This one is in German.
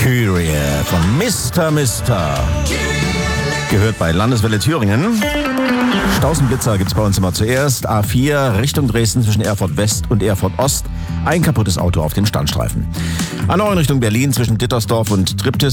Kyrie von Mr. Gehört bei Landeswelle Thüringen. Stausenblitzer gibt's bei uns immer zuerst. A4 Richtung Dresden zwischen Erfurt West und Erfurt Ost. Ein kaputtes Auto auf den Standstreifen. A9 Richtung Berlin zwischen Dittersdorf und Triptis